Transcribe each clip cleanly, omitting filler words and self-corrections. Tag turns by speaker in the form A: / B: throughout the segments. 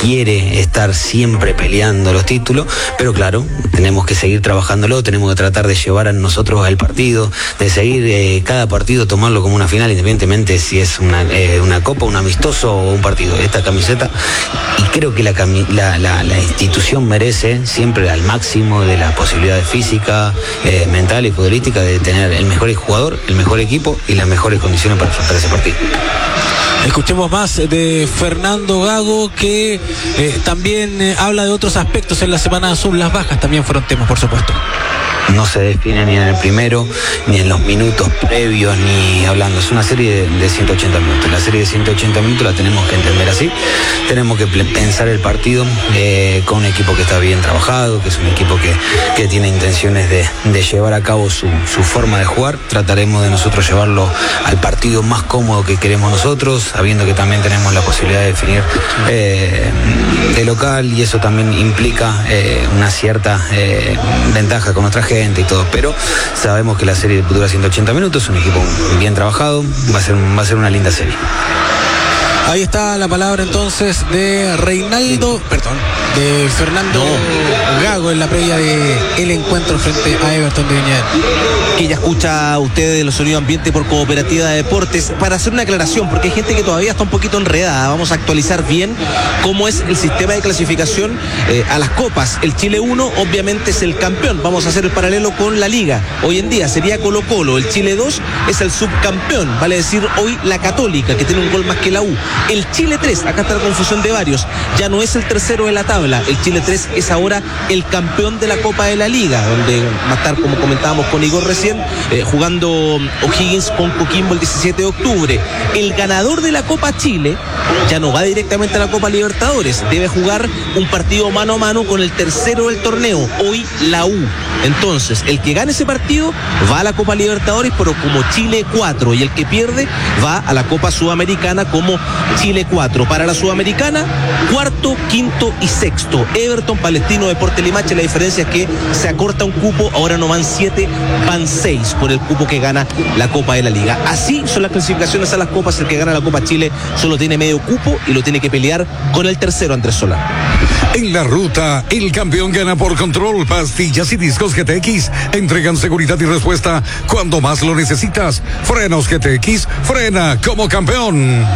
A: quiere estar siempre peleando los títulos, pero claro, tenemos que seguir trabajándolo, tenemos que tratar de llevar a nosotros al partido, de seguir cada partido, tomarlo como una final, independientemente si es una copa, un amistoso o un partido. Esta camiseta, y creo que la institución merece siempre al máximo de las posibilidades físicas, mental y futbolística, de tener el mejor jugador, el mejor equipo y las mejores condiciones para afrontar ese partido.
B: Escuchemos más de Fernando Gago, que también habla de otros aspectos en la semana azul. Las bajas también fueron temas, por supuesto.
A: No se define ni en el primero, ni en los minutos previos, ni hablando. Es una serie de 180 minutos. La serie de 180 minutos la tenemos que entender así. Tenemos que pensar el partido con un equipo que está bien trabajado, que es un equipo que tiene intenciones de llevar a cabo su forma de jugar. Trataremos de nosotros llevarlo al partido más cómodo que queremos nosotros, sabiendo que también tenemos la posibilidad de definir de local, y eso también implica una cierta ventaja con nuestra gente y todo, pero sabemos que la serie dura 180 minutos, es un equipo bien trabajado, va a ser una linda serie.
B: Ahí está la palabra entonces de Fernando Gago en la previa del encuentro frente a Everton de Viña.
C: Que ya escucha ustedes los sonidos ambiente por Cooperativa de Deportes. Para hacer una aclaración, porque hay gente que todavía está un poquito enredada, vamos a actualizar bien cómo es el sistema de clasificación a las copas. El Chile 1 obviamente es el campeón, vamos a hacer el paralelo con la liga. Hoy en día sería Colo-Colo, el Chile 2 es el subcampeón, vale decir hoy la Católica, que tiene un gol más que la U. El Chile 3, acá está la confusión de varios, ya no es el tercero de la tabla, el Chile 3 es ahora el campeón de la Copa de la Liga, donde va a estar, como comentábamos con Igor recién, jugando O'Higgins con Coquimbo el 17 de octubre. El ganador de la Copa Chile ya no va directamente a la Copa Libertadores, debe jugar un partido mano a mano con el tercero del torneo, hoy la U. Entonces, el que gane ese partido va a la Copa Libertadores, pero como Chile 4, y el que pierde va a la Copa Sudamericana como Chile 4. Para la Sudamericana, cuarto, quinto y sexto. Everton, Palestino, Deportes Limache, la diferencia es que se acorta un cupo, ahora no van 7, van 6 por el cupo que gana la Copa de la Liga. Así son las clasificaciones a las copas. El que gana la Copa Chile solo tiene medio cupo y lo tiene que pelear con el tercero, Andrés Solá.
D: En la ruta, el campeón gana por Control. Pastillas y discos GTX entregan seguridad y respuesta cuando más lo necesitas. Frenos GTX, frena como campeón.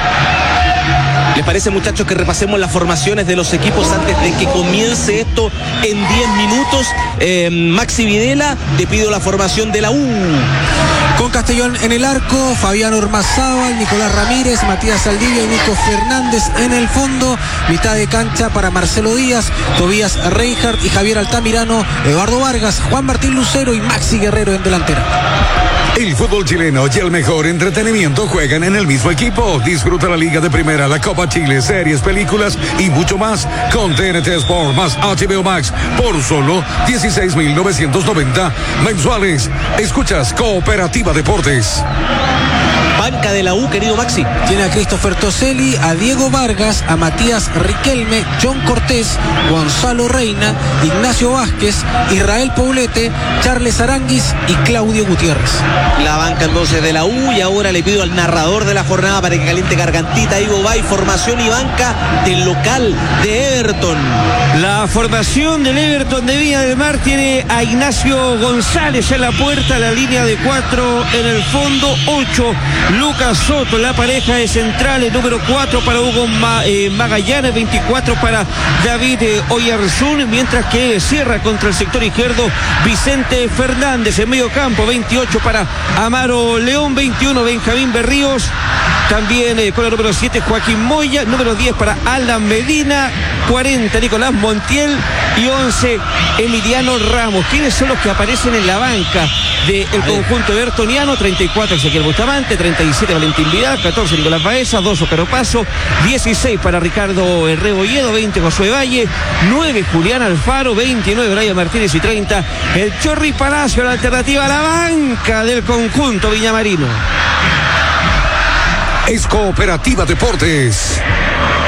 C: ¿Les parece, muchachos, que repasemos las formaciones de los equipos antes de que comience esto en 10 minutos? Maxi Videla, te pido la formación de la U.
B: Con Castellón en el arco, Fabián Ormazábal, Nicolás Ramírez, Matías Saldivia y Nico Fernández en el fondo. Mitad de cancha para Marcelo Díaz, Tobías Reinhardt y Javier Altamirano, Eduardo Vargas, Juan Martín Lucero y Maxi Guerrero en delantera.
D: El fútbol chileno y el mejor entretenimiento juegan en el mismo equipo. Disfruta la Liga de Primera, la Copa Chile, series, películas y mucho más con TNT Sport más HBO Max por solo 16.990 mensuales. Escuchas Cooperativa Deportes.
C: Banca de la U, querido Maxi.
B: Tiene a Christopher Toselli, a Diego Vargas, a Matías Riquelme, John Cortés, Gonzalo Reina, Ignacio Vázquez, Israel Poblete, Charles Aranguis y Claudio Gutiérrez.
C: La banca entonces de la U, y ahora le pido al narrador de la jornada para que caliente gargantita. Ivo Bay, formación y banca del local de Everton.
E: La formación del Everton de Viña del Mar tiene a Ignacio González en la puerta, la línea de 4 en el fondo, 8 Lucas Soto, la pareja de centrales, número 4 para Hugo Magallanes, 24 para David Oyarzún, mientras que cierra contra el sector izquierdo Vicente Fernández. En medio campo, 28 para Amaro León, 21 Benjamín Berríos, también con el número 7 Joaquín Moya, número 10 para Alan Medina, 40 Nicolás Montiel y 11 Emiliano Ramos. ¿Quiénes son los que aparecen en la banca del conjunto evertoniano? 34 Ezequiel Bustamante, 37 Valentín Vidal, 14 Nicolás Baeza, 2 Oscar Paso, 16 para Ricardo Rebolledo, 20 Josué Valle, 9 Julián Alfaro, 29 Brian Martínez y 30 el Chorri Palacio. La alternativa a la banca del conjunto viñamarino.
D: Es Cooperativa Deportes.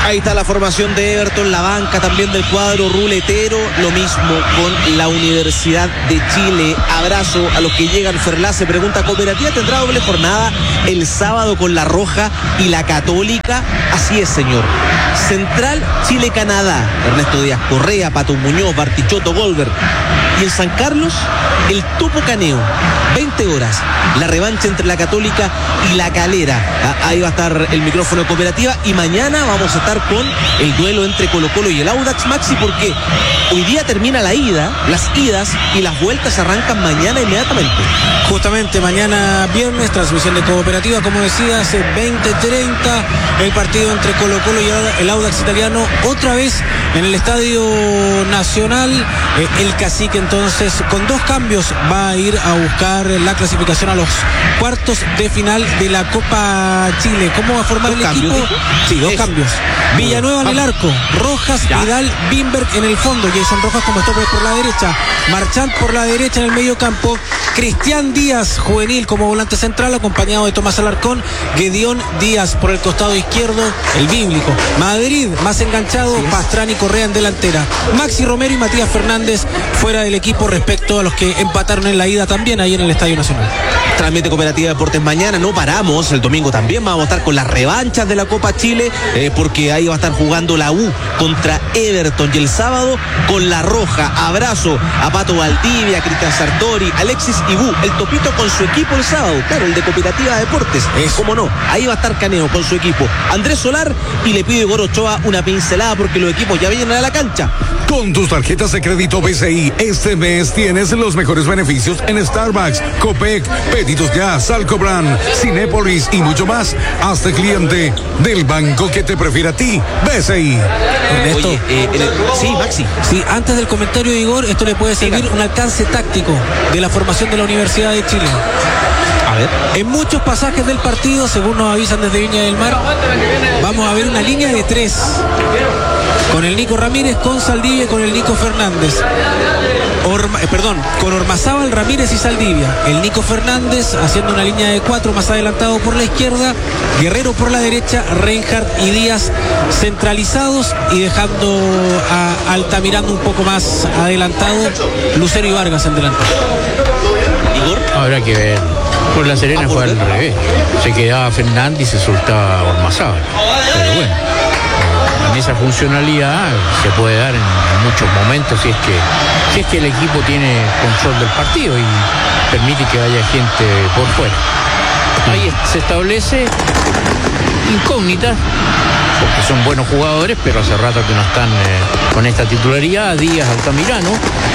C: Ahí está la formación de Everton, la banca también del cuadro ruletero, lo mismo con la Universidad de Chile. Abrazo a los que llegan. Ferlá se pregunta, ¿Cooperativa tendrá doble jornada el sábado con la Roja y la Católica? Así es, señor. Central Chile-Canadá, Ernesto Díaz Correa, Pato Muñoz, Bartichotto, Goldberg. Y en San Carlos, el Topo Caneo, 20 horas, la revancha entre la Católica y la Calera. Ahí va a estar el micrófono de Cooperativa y mañana vamos a estar con el duelo entre Colo-Colo y el Audax, Maxi, porque hoy día termina la ida, las idas y las vueltas arrancan mañana inmediatamente.
B: Justamente mañana viernes, transmisión de Cooperativa, como decías, 20:30, el partido entre Colo-Colo y el Audax italiano, otra vez en el Estadio Nacional. El Cacique entonces con 2 cambios va a ir a buscar la clasificación a los cuartos de final de la Copa Chile. ¿Cómo va a formar el equipo? Sí, 2 cambios. Villanueva en el arco, Rojas, Vidal, Bimberg en el fondo, Jason Rojas como stopper por la derecha, Marchand por la derecha en el medio campo, Cristian Díaz, juvenil, como volante central, acompañado de Tomás Alarcón, Gedeón Díaz por el costado izquierdo, el bíblico. Madrid, más enganchado, Pastrana y Correa en delantera. Maxi Romero y Matías Fernández fuera del equipo respecto a los que empataron en la ida también ahí en el Estadio Nacional.
C: Transmite Cooperativa Deportes mañana, no paramos, el domingo también vamos a estar con las revanchas de la Copa Chile, porque ahí va a estar jugando la U contra Everton, y el sábado con la Roja. Abrazo a Pato Valdivia, Cristian Sartori, Alexis Ibú, el Topito con su equipo el sábado, claro, el de Cooperativa Deportes, cómo no, ahí va a estar Caneo con su equipo, Andrés Solar, y le pide Igor Ochoa una pincelada porque los equipos ya vienen a la cancha.
D: Con tus tarjetas de crédito BCI, este mes tienes los mejores beneficios en Starbucks, Copec, Pedidos Ya, Salcobran, Cinépolis y mucho más. Hazte cliente del banco que te prefiere a ti, BCI.
B: Ernesto.
C: Oye, sí, Maxi.
B: Sí, antes del comentario de Igor, esto le puede servir un alcance táctico de la formación de la Universidad de Chile.
C: A ver.
B: En muchos pasajes del partido, según nos avisan desde Viña del Mar, vamos a ver una línea de 3. Con el Nico Ramírez, con Saldivia y con el Nico Fernández. Con Ormazábal, Ramírez y Saldivia. El Nico Fernández haciendo una línea de 4 más adelantado por la izquierda. Guerrero por la derecha, Reinhardt y Díaz centralizados y dejando a Altamirano un poco más adelantado, Lucero y Vargas en delantera.
C: Igor.
F: Habrá que ver. Por La Serena fue al revés. Se quedaba Fernández y se soltaba Ormazábal. Pero bueno, en esa funcionalidad se puede dar en muchos momentos si es que el equipo tiene control del partido y permite que haya gente por fuera. Ahí se establece incógnitas, porque son buenos jugadores, pero hace rato que no están con esta titularidad. Díaz, Altamirano,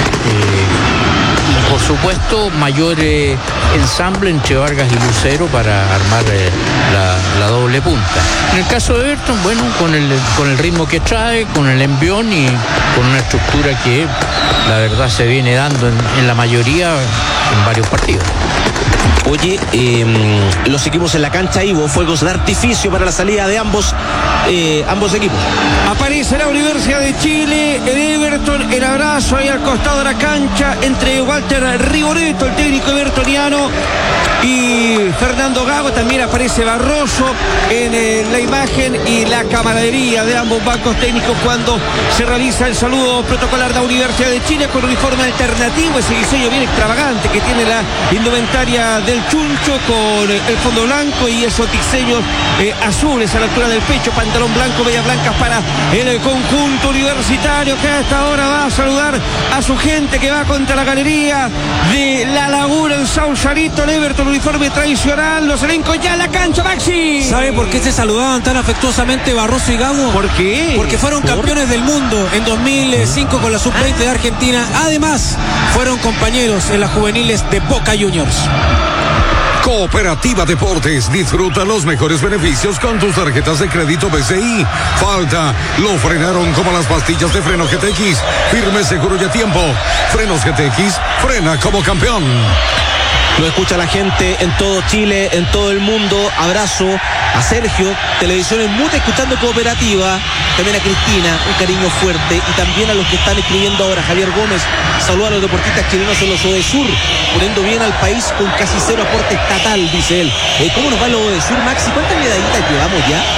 F: y por supuesto mayor ensamble entre Vargas y Lucero para armar la doble punta. En el caso de Everton, bueno, con el ritmo que trae, con el envión y con una estructura que la verdad se viene dando en la mayoría en varios partidos.
C: Oye, los equipos en la cancha, Ivo, fuegos de artificio para la salida de ambos equipos.
E: Aparece la Universidad de Chile, el Everton, el abrazo ahí al costado de la cancha entre Walter Rigoretto, el técnico evertoniano, y Fernando Gago. También aparece Barroso en la imagen y la camaradería de ambos bancos técnicos cuando se realiza el saludo protocolar de la Universidad de Chile con uniforme alternativo, ese diseño bien extravagante que tiene la indumentaria del Chuncho con el fondo blanco y esos diseños azules a la altura del pecho, pantalón blanco, medias blancas para el conjunto universitario, que a esta hora va a saludar a su gente que va contra la galería de La Laguna en Sausalito. El Everton, uniforme tradicional, los elencos ya en la cancha, Maxi.
B: ¿Sabe por qué se saludaban tan afectuosamente Barroso y Gago?
E: ¿Por qué?
B: Porque fueron campeones del mundo en 2005 con la Sub-20 de Argentina. Además, fueron compañeros en las juveniles de Boca Juniors.
D: Cooperativa Deportes, disfruta los mejores beneficios con tus tarjetas de crédito BCI. Falta, lo frenaron como las pastillas de freno GTX. Firme, seguro y a tiempo. Frenos GTX, frena como campeón.
C: Lo escucha la gente en todo Chile, en todo el mundo. Abrazo a Sergio, Televisión en Mute, escuchando Cooperativa. También a Cristina, un cariño fuerte. Y también a los que están escribiendo ahora. Javier Gómez, saluda a los deportistas chilenos en los ODESUR, poniendo bien al país con casi cero aporte estatal, dice él. ¿Cómo nos va los ODESUR, Maxi? ¿Cuántas medallitas llevamos ya?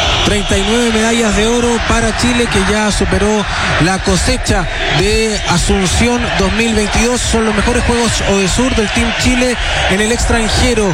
B: 39 medallas de oro para Chile, que ya superó la cosecha de Asunción 2022. Son los mejores Juegos ODESUR del Team Chile en el extranjero.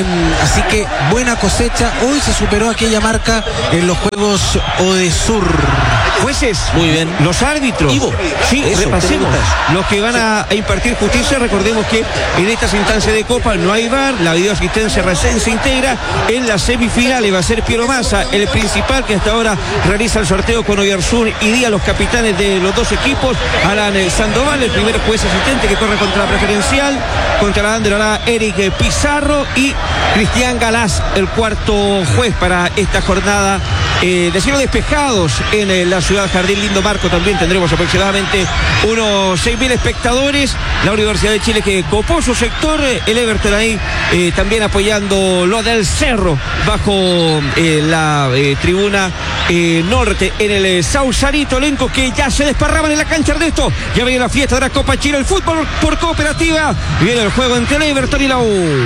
B: Así que buena cosecha. Hoy se superó aquella marca en los Juegos ODESUR.
E: Jueces,
C: muy bien.
E: Los árbitros,
C: Ivo,
E: sí,
C: eso,
E: repasemos los que van a impartir justicia. Recordemos que en estas instancias de Copa no hay VAR, la videoasistencia recién se integra. En las semifinales va a ser Piero Massa, el principal, que hasta ahora realiza el sorteo con Oyarzún y Díaz, los capitanes de los dos equipos. Alan Sandoval, el primer juez asistente que corre contra la preferencial. Contra la bandera hará Eric Pizarro y Cristian Galás, el cuarto juez para esta jornada de cielo despejados en la ciudad Jardín Lindo Marco. También tendremos aproximadamente unos 6.000 espectadores. La Universidad de Chile que copó su sector, el Everton ahí también apoyando lo del Cerro bajo la tribuna norte en el Sausalito. Elenco que ya se desparraban en la cancha de esto. Ya viene la fiesta de la Copa Chile, el fútbol por Cooperativa. Viene el juego entre el Everton y la U.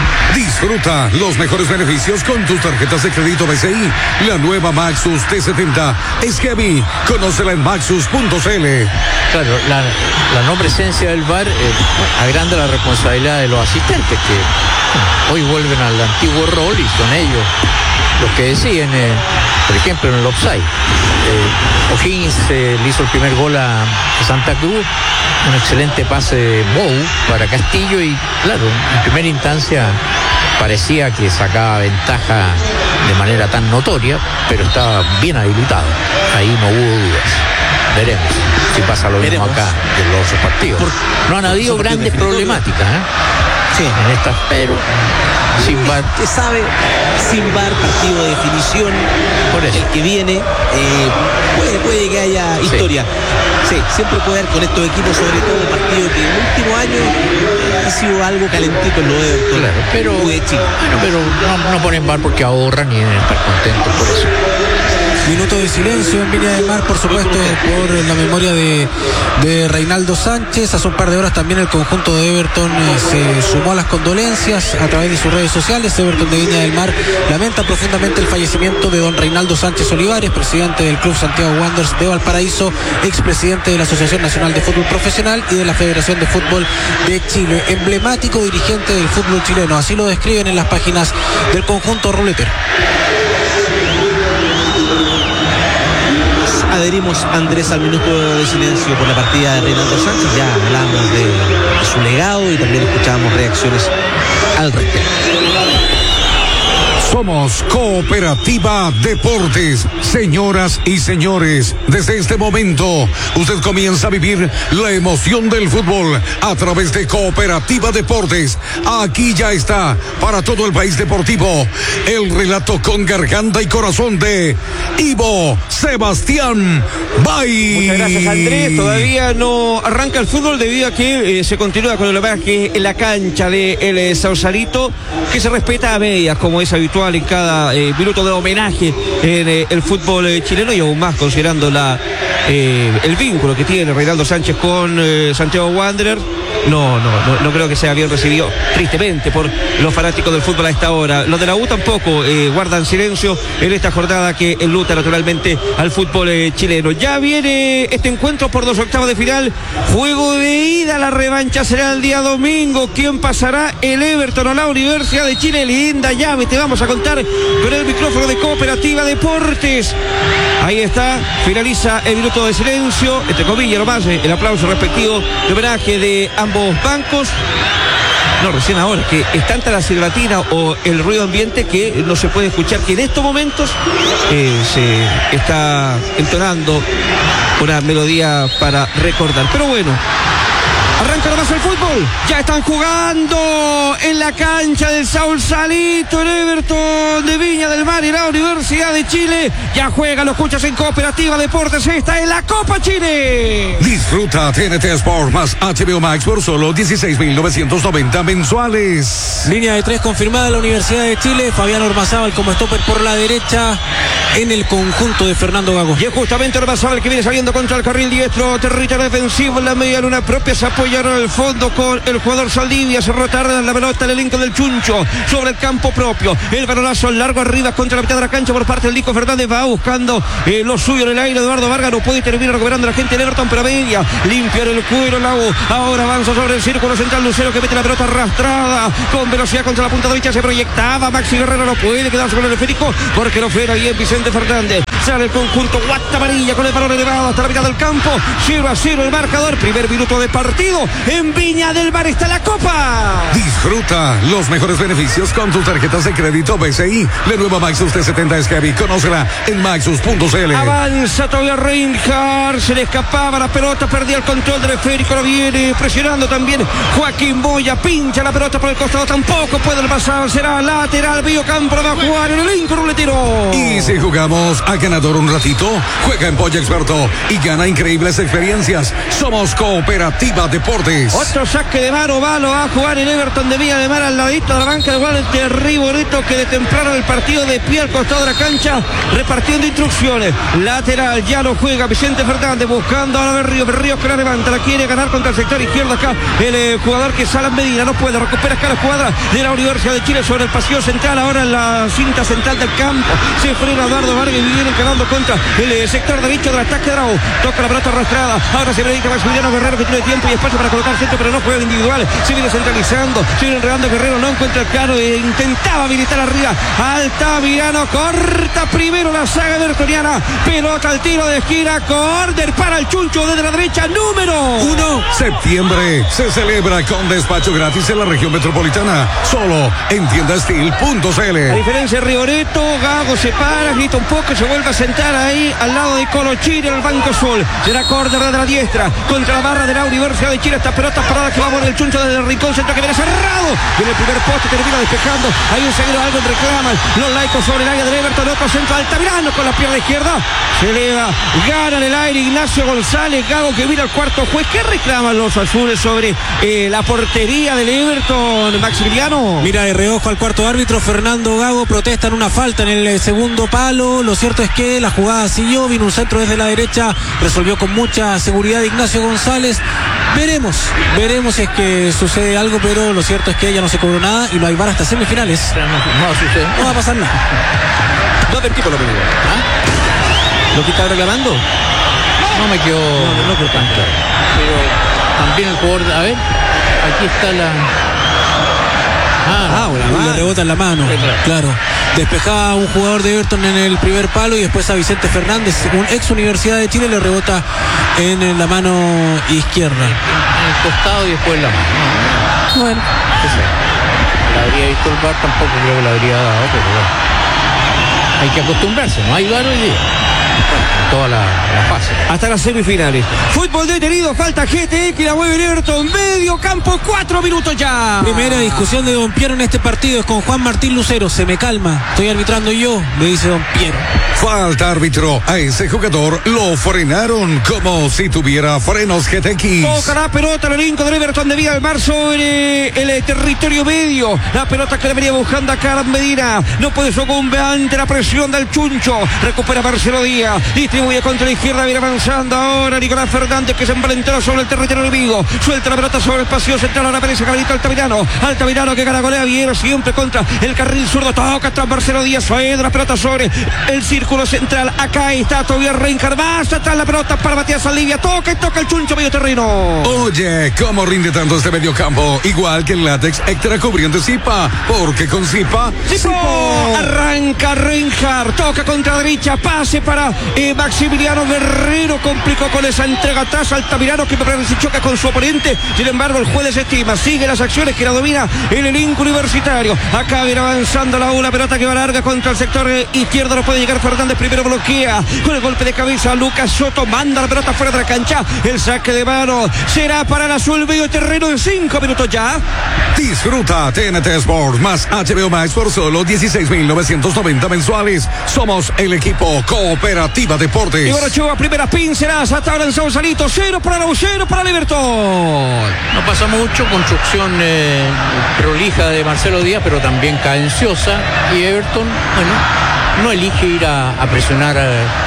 D: Disfruta los mejores beneficios con tus tarjetas de crédito BCI. La nueva Maxus T70 es heavy. Conócela en maxus.cl.
F: Claro, la no presencia del VAR agranda la responsabilidad de los asistentes, que hoy vuelven al antiguo rol y son ellos los que deciden, por ejemplo, en el offside. O'Higgins le hizo el primer gol a Santa Cruz, un excelente pase de Mou para Castillo y claro, en primera instancia parecía que sacaba ventaja de manera tan notoria, pero estaba bien habilitado, ahí no hubo dudas. Veremos si pasa lo mismo acá en los otros partidos. No han habido grandes problemáticas,
C: sí,
F: en estas, pero sin VAR.
C: Usted sabe, sin VAR, partido de definición.
F: Por eso.
C: El que viene, puede que haya historia. Sí, siempre puede haber con estos equipos, sobre todo partidos que en el último año ha sido algo calentito en lo de Everton.
F: Claro, pero no ponen VAR porque ahorran y deben estar contentos por eso.
B: Minuto de silencio en Viña del Mar, por supuesto, por la memoria de Reinaldo Sánchez. Hace un par de horas también el conjunto de Everton se sumó a las condolencias a través de sus redes sociales. Everton de Viña del Mar lamenta profundamente el fallecimiento de don Reinaldo Sánchez Olivares, presidente del Club Santiago Wanderers de Valparaíso, expresidente de la Asociación Nacional de Fútbol Profesional y de la Federación de Fútbol de Chile. Emblemático dirigente del fútbol chileno, así lo describen en las páginas del conjunto ruletero.
C: Adherimos, Andrés, al minuto de silencio por la partida de Reinaldo Sánchez. Ya hablamos de su legado y también escuchábamos reacciones al respecto.
D: Somos Cooperativa Deportes. Señoras y señores, desde este momento usted comienza a vivir la emoción del fútbol a través de Cooperativa Deportes. Aquí ya está para todo el país deportivo el relato con garganta y corazón de Ivo Sebastián Bay.
E: Muchas gracias, Andrés. Todavía no arranca el fútbol debido a que se continúa con el homenaje en la cancha de el Sausalito, que se respeta a medias, como es habitual en cada minuto de homenaje en el fútbol chileno, y aún más considerando el vínculo que tiene Reinaldo Sánchez con Santiago Wanderers. No creo que sea bien recibido, tristemente, por los fanáticos del fútbol a esta hora. Los de la U tampoco guardan silencio en esta jornada que enluta naturalmente al fútbol chileno. Ya viene este encuentro por 2/8 de final, juego de ida. La revancha será el día domingo. ¿Quién pasará? El Everton o la Universidad de Chile. Linda llave te vamos a contar con el micrófono de Cooperativa Deportes. Ahí está, finaliza el minuto de silencio, entre comillas nomás, el aplauso respectivo de homenaje de ambos bancos. No, recién ahora, que es tanta la silbatina o el ruido ambiente que no se puede escuchar, que en estos momentos se está entonando una melodía para recordar. Pero bueno, Arranca nomás el fútbol. Ya están jugando en la cancha del Sausalito, el Everton de Viña del Mar y la Universidad de Chile. Ya juegan, lo escuchas en Cooperativa Deportes. Esta es la Copa Chile.
D: Disfruta TNT Sport más HBO Max por solo 16.990 mensuales.
B: Línea de 3 confirmada en la Universidad de Chile. Fabián Ormazábal como stopper por la derecha en el conjunto de Fernando Gago.
E: Y es justamente Ormazábal que viene saliendo contra el carril diestro, territorio defensivo en la media luna propia. Se apoyaron al fondo con el jugador Saldivia. Se retarda la pelota el elenco del Chuncho sobre el campo propio. El balonazo largo arriba contra la mitad de la cancha por parte del Nico Fernández. Va buscando lo suyo en el aire. Eduardo Vargas no puede terminar recuperando la gente del Everton, pero media limpiar el cuero Lago. Ahora avanza sobre el círculo central Lucero que mete la pelota arrastrada con velocidad contra la punta derecha. Se proyectaba Maxi Guerrero, no puede quedarse con el esférico porque lo frena bien Vicente Fernández. Sale el conjunto Guata Amarilla con el balón elevado hasta la mitad del campo. 0-0 el marcador. Primer minuto de partido. En Viña del Mar está la Copa.
D: Disfruta los mejores beneficios con tus tarjetas de crédito BCI. La nueva Maxus T70 es heavy. Conócela en maxus.cl.
E: Avanza todavía Reinhardt. Se le escapaba la pelota. Perdía el control del esférico. Lo viene presionando también Joaquín Moya. Pincha la pelota por el costado. Tampoco puede el pasar. Será lateral. Biocampo va a jugar en el elenco ruletero.
D: Y si jugamos a ganador un ratito, juega en Polla Experto y gana increíbles experiencias. Somos Cooperativa Deportes.
E: Otro saque de mano, lo va a jugar el Everton de Viña de Mar al ladito de la banca de Walter Riborito, que de temprano el partido de pie al costado de la cancha, repartiendo instrucciones. Lateral, ya lo juega Vicente Fernández, buscando ahora Berríos que la levanta, la quiere ganar contra el sector izquierdo acá. El jugador que sale en Medina, no puede, recupera acá la jugada de la Universidad de Chile sobre el pasillo central, ahora en la cinta central del campo. Se frena Eduardo Vargas y viene encarando contra el sector derecho del ataque de Bravo. Toca la pelota arrastrada, ahora se dedica Maximiliano Guerrero, que tiene tiempo y espacio para colocar centro, pero no juega individual. Se viene centralizando, se viene enredando Guerrero, no encuentra el claro, intentaba habilitar arriba. Altamirano corta primero la saga bertoniana. Pelota al tiro de esquina, córner para el Chuncho desde la derecha, número 1.
D: Septiembre se celebra con despacho gratis en la región metropolitana, solo en tiendastil.cl.
E: A diferencia de Rigoretto, Gago se para, grita un poco y se vuelve a sentar ahí al lado de Colochini en el banco azul. Será córner de la diestra contra la barra de la Universidad de Chile. Esta pelota parada que va por el Chuncho desde el rincón centro que viene cerrado. Viene el primer poste, termina despejando. Hay un seguidor, algo reclaman los laicos sobre el área del Everton. Otro centro, Altamirano con la pierna izquierda. Se eleva, gana en el aire Ignacio González. Gago que mira al cuarto juez. ¿Qué reclaman los azules sobre la portería del Everton, Maximiliano?
B: Mira de reojo al cuarto árbitro Fernando Gago, protestan una falta en el segundo palo. Lo cierto es que la jugada siguió, vino un centro desde la derecha, resolvió con mucha seguridad Ignacio González. Veremos si es que sucede algo, pero lo cierto es que ya no se cobró nada y no hay VAR hasta semifinales. No va a pasar nada.
C: No del tipo lo primero. ¿Lo que está reclamando?
F: No me quedó tan claro. Pero también el jugador, a ver, aquí está la...
B: le rebota en la mano, claro. Despejaba un jugador de Everton en el primer palo y después a Vicente Fernández, un ex Universidad de Chile, le rebota en la mano izquierda.
F: En el costado y después en la mano.
B: Bueno.
F: La habría visto el VAR, tampoco creo que la habría dado, pero bueno. Hay que acostumbrarse, no hay VAR hoy día. Toda la fase.
E: Hasta las semifinales. Fútbol detenido, falta GTX, la mueve el Everton, medio campo, 4 minutos ya.
B: Primera discusión de Don Piero en este partido es con Juan Martín Lucero. Se me calma, estoy arbitrando yo, le dice Don Piero.
D: Falta árbitro, a ese jugador lo frenaron como si tuviera frenos GTX.
E: Toca la pelota el elenco del Everton de Viña del Mar sobre el territorio medio. La pelota que le venía buscando a Carlos Medina. No puede sucumbir ante la presión del Chuncho. Recupera Marcelo Díaz. Distribuye contra la izquierda, viene avanzando ahora Nicolás Fernández, que se envalentona sobre el territorio enemigo. Suelta la pelota sobre el pasillo central, ahora aparece Gabriel Altamirano que garagolea bien siempre contra el carril zurdo. Toca tras Marcelo Díaz, suelta la pelota sobre el círculo central. Acá está todavía Reinhardt, más atrás la pelota para Matías Saldivia. Toca el Chuncho medio terreno.
D: Oye, ¿cómo rinde tanto este medio campo? Igual que el látex extra cubriendo Zipa, porque con Zipa
E: arranca Reinhardt, toca contra derecha, pase para Maximiliano Guerrero complicó con esa entrega atrás. Altamirano que me parece choca con su oponente. Sin embargo, el juez desestima. Sigue las acciones que la domina el elenco universitario. Acá viene avanzando la pelota que va larga contra el sector izquierdo. No puede llegar Fernández. Primero bloquea con el golpe de cabeza. Lucas Soto manda la pelota fuera de la cancha. El saque de mano será para el azul medio terreno en 5 minutos ya.
D: Disfruta TNT Sport más HBO Max por solo 16.990 mensuales. Somos el equipo Cooperativa Deportes.
E: Iván Ochoa, primera pinceladas hasta ahora en Sausalito. 0 para la U, 0 para el Everton.
F: No pasa mucho, construcción prolija de Marcelo Díaz, pero también cadenciosa. Y Everton, bueno, no elige ir a presionar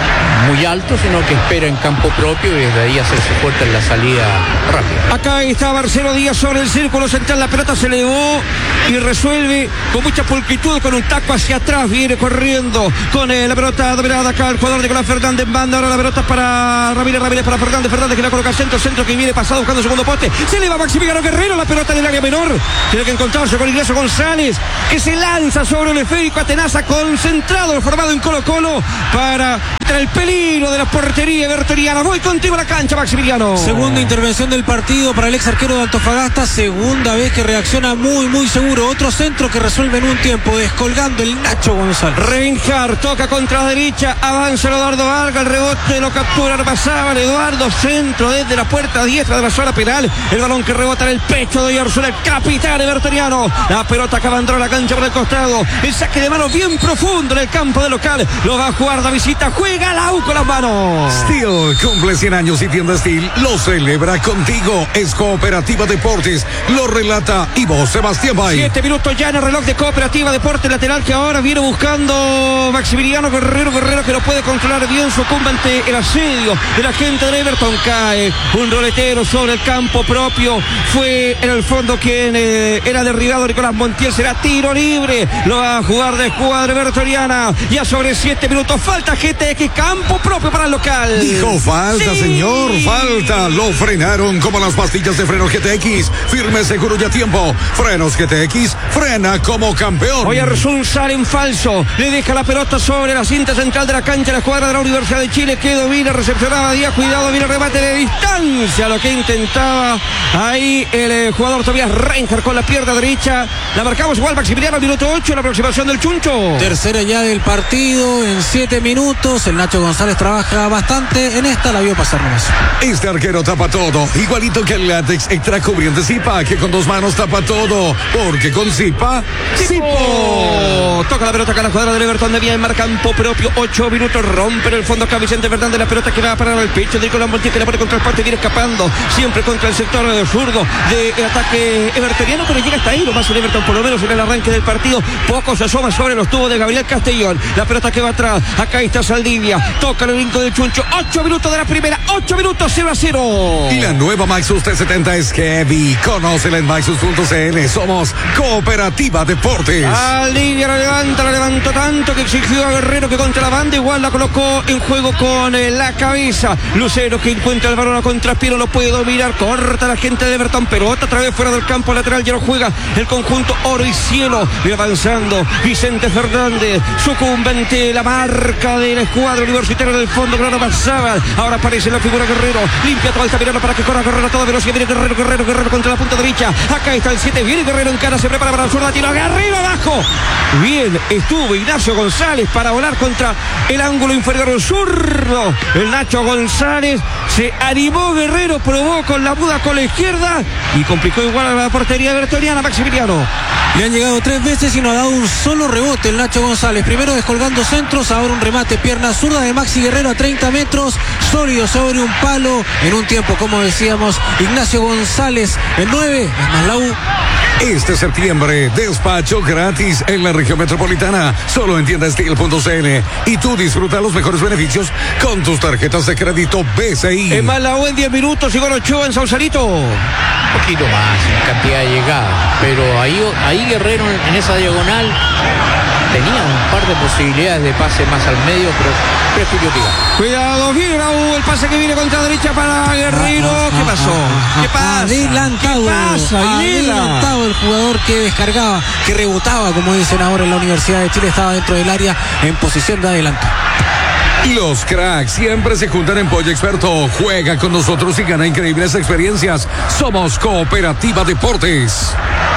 F: muy alto, sino que espera en campo propio y desde ahí hacerse fuerte en la salida rápida.
E: Acá está Marcelo Díaz sobre el círculo central. La pelota se elevó y resuelve con mucha pulcritud, con un taco hacia atrás. Viene corriendo con la pelota dominada acá el jugador de Nicolás Fernández. Manda ahora la pelota para Ramírez para Fernández que la coloca centro que viene pasado buscando segundo poste. Se eleva Maximiliano Guerrero, la pelota en el área menor. Tiene que encontrarse con Ignacio González, que se lanza sobre el esférico. Atenaza concentrado, formado en Colo-Colo para entrar el peligro de la portería evertoniana. Voy contigo a la cancha, Maximiliano.
B: Segunda intervención del partido para el ex arquero de Antofagasta. Segunda vez que reacciona muy seguro. Otro centro que resuelve en un tiempo, descolgando el Nacho González.
E: Reinhardt toca contra la derecha, avanza Eduardo Vargas, el rebote lo captura Armazábal. Eduardo, centro desde la puerta diestra de la zona penal. El balón que rebota en el pecho de Oyarzún, el capitán evertoniano. La pelota que abandonó la cancha por el costado. El saque de mano bien profundo en el campo de local. Lo va a jugar de visita. Juega la U con las manos.
D: Steel cumple 100 años y tienda Steel lo celebra contigo. Es Cooperativa Deportes. Lo relata Ivo Sebastián Bay.
E: 7 minutos ya en el reloj de Cooperativa Deportes. Lateral que ahora viene buscando Maximiliano Guerrero que lo puede controlar bien. Sucumbe ante el asedio de la gente de Everton. Cae un roletero sobre el campo propio. Fue en el fondo quien era derribado. Nicolás Montiel. Será tiro libre. Lo va a jugar de escuadra evertoniana. Ya sobre 7 minutos. Falta GTX. Campo propio para el local.
D: Dijo falta, sí, señor, falta. Lo frenaron como las pastillas de freno GTX. Firme, seguro y a tiempo. Frenos GTX, frena como campeón.
E: Oyarzún sale en falso. Le deja la pelota sobre la cinta central de la cancha. La escuadra de la Universidad de Chile que domina, recepcionaba Díaz. Cuidado, viene el remate de distancia. Lo que intentaba ahí el jugador Tobias Reinhardt con la pierna derecha. La marcamos igual, Maximiliano, minuto 8. La aproximación del Chuncho.
B: Tercera ya del partido en 7 minutos. El Nacho González trabaja bastante en esta, la vio pasar nomás.
D: Este arquero tapa todo, igualito que el látex extra cubriente Zipa, que con 2 manos tapa todo, porque con Zipa,
E: Zipo. Toca la pelota acá la jugadora del Everton de Vía en campo propio. 8 minutos, rompe en el fondo acá Vicente Fernández. La pelota que va a parar al pecho de Nicolás Montiel, que la pone contra el poste, viene escapando siempre contra el sector zurdo del ataque evertoniano, pero llega hasta ahí nomás el Everton, por lo menos en el arranque del partido. Poco se asoma sobre los tubos de Gabriel Castellón. La pelota que va atrás, acá está Saldivia, toca el brinco del Chuncho. 8 minutos de la primera, 8 minutos, 0-0.
D: Y la nueva Maxus T70 es heavy. Conócela en Maxus.cl. Somos Cooperativa Deportes.
E: Saldivia la levantó tanto que exigió a Guerrero que contra la banda igual la colocó en juego con la cabeza. Lucero que encuentra el balón a contrapié, lo puede dominar, corta la gente de Everton, pero otra vez fuera del campo lateral. Ya no juega el conjunto oro y cielo. Y avanzando Vicente Fernández, sucumbente la marca de la escuadra universitaria del fondo. Grano Mazábal. Ahora aparece la figura Guerrero. Limpia todo Altamirano para que corra Guerrero a toda velocidad. Viene Guerrero contra la punta derecha. Acá está el 7. Viene Guerrero en cara. Se prepara para el zurdo. Tiro Guerrero abajo. Bien estuvo Ignacio González para volar contra el ángulo inferior zurdo. El Nacho González se animó. Guerrero probó con la muda con la izquierda y complicó igual a la portería evertoniana. Maximiliano.
B: Le han llegado 3 veces y no ha dado un solo rebote el Nacho González. Primero descolgando centros, ahora un remate pierna zurda de Maxi Guerrero a 30 metros, sólido sobre un palo. En un tiempo, como decíamos, Ignacio González en 9, es más la U.
D: Este septiembre, despacho gratis en la región metropolitana, solo en tiendasteel.cl. Y tú disfruta los mejores beneficios con tus tarjetas de crédito BCI.
E: Es más la U en 10 minutos, Iván Ochoa en Sausalito.
F: Un poquito más en cantidad de llegadas, pero ahí Guerrero en esa diagonal tenía un par de posibilidades de pase más al medio, pero prefirió tirar.
E: Cuidado, viene la U, el pase que viene contra derecha para Guerrero. ¿Qué pasó? ¿Qué pasa?
B: Adelantado.
E: ¿Qué pasa,
B: adelantado el jugador que descargaba, que rebotaba, como dicen ahora en la Universidad de Chile, estaba dentro del área en posición de adelanto.
D: Los cracks siempre se juntan en Pollo Experto. Juega con nosotros y gana increíbles experiencias. Somos Cooperativa Deportes.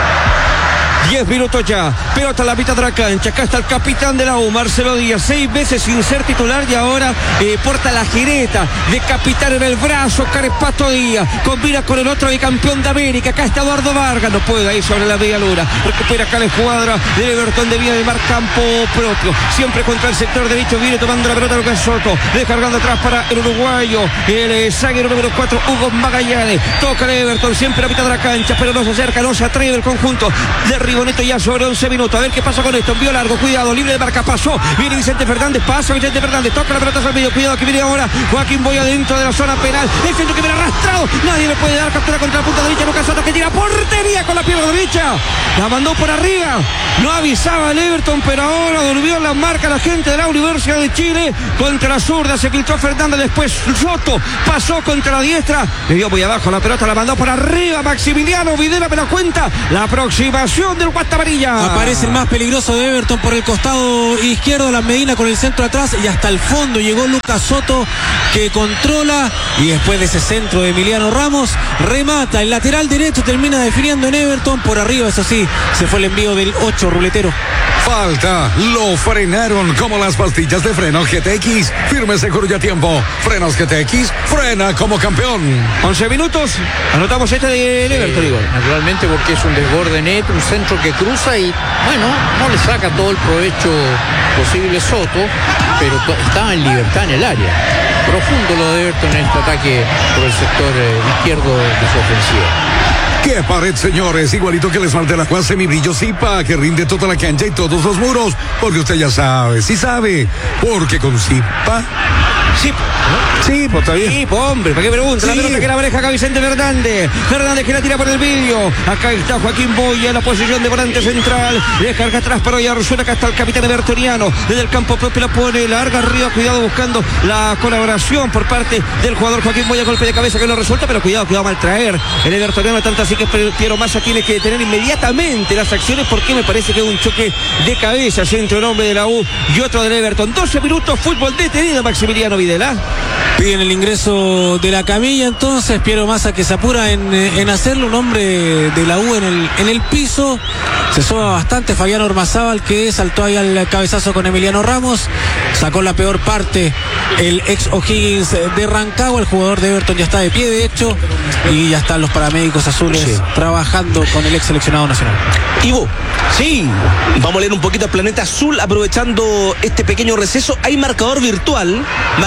E: 10 minutos ya, pelota a la mitad de la cancha. Acá está el capitán de la U, Marcelo Díaz, 6 veces sin ser titular y ahora porta la jineta de capitán en el brazo. Carepato Díaz combina con el otro bicampeón de América. Acá está Eduardo Vargas, no puede ahí sobre la media luna. Recupera acá la escuadra de Everton de Vía de Mar, campo propio. Siempre contra el sector derecho, viene tomando la pelota Lucas Soto, descargando atrás para el uruguayo, el zaguero número 4, Hugo Magallanes. Toca el Everton, siempre a mitad de la cancha, pero no se acerca, no se atreve el conjunto de Riboneto ya sobre 11 minutos. A ver qué pasa con esto. Envío largo, cuidado, libre de marca, pasó. Viene Vicente Fernández, pasa Vicente Fernández, toca la pelota al medio, cuidado que viene ahora Joaquín Boya dentro de la zona penal. El centro que viene arrastrado, nadie le puede dar captura contra la punta derecha. Lucas Soto que tira portería con la pierna derecha, la mandó por arriba, no avisaba el Everton, pero ahora durmió en la marca la gente de la Universidad de Chile. Contra la zurda se filtró Fernández, después Soto pasó contra la diestra, le dio muy abajo la pelota, la mandó por arriba Maximiliano Videla, me la cuenta la aproximación del Guata Amarilla.
B: Aparece el más peligroso de Everton por el costado izquierdo, la Medina con el centro atrás y hasta el fondo llegó Lucas Soto, que controla y después de ese centro de Emiliano Ramos remata el lateral derecho, termina definiendo en Everton por arriba. Eso sí, se fue el envío del 8 ruletero.
D: Falta, lo frenaron como las pastillas de freno GTX. Firme, seguro y a tiempo. Frenos GTX, frena como campeón.
E: 11 minutos, anotamos este de Everton, Igor.
F: Naturalmente, porque es un desborde neto, un centro que cruza y, bueno, no le saca todo el provecho posible Soto, pero está en libertad en el área. Profundo lo de Everton en este ataque por el sector izquierdo de su ofensiva.
D: ¡Qué pared, señores! Igualito que el esmalte de la cual semibrillo Zipa, que rinde toda la cancha y todos los muros. Porque usted ya sabe, sí sabe. Porque con Zipa...
E: Sí,
D: sí, pues está bien.
E: Sí, hombre, ¿para qué pregunta? Sí. La pelota que la maneja acá Vicente Fernández. Fernández que la tira por el vídeo. Acá está Joaquín Boya en la posición de volante central. Descarga atrás para Oyarzún. Acá está el capitán evertoniano. Desde el campo propio la pone larga arriba. Cuidado buscando la colaboración por parte del jugador Joaquín Boya. Golpe de cabeza que no resulta, pero cuidado que va a maltraer el evertoniano. Tanto así que Piero Massa tiene que detener inmediatamente las acciones porque me parece que es un choque de cabeza entre un hombre de la U y otro del Everton. 12 minutos, fútbol detenido, Maximiliano Videla.
B: Piden el ingreso de la camilla, entonces Piero Massa que se apura en hacerlo. Un hombre de la U en el piso. Se soba bastante Fabián Ormazábal, que saltó ahí al cabezazo con Emiliano Ramos. Sacó la peor parte el ex O'Higgins de Rancagua. El jugador de Everton ya está de pie, de hecho, y ya están los paramédicos azules trabajando con el ex seleccionado nacional.
C: Ivo,
E: sí,
C: vamos a leer un poquito al Planeta Azul aprovechando este pequeño receso. Hay marcador virtual,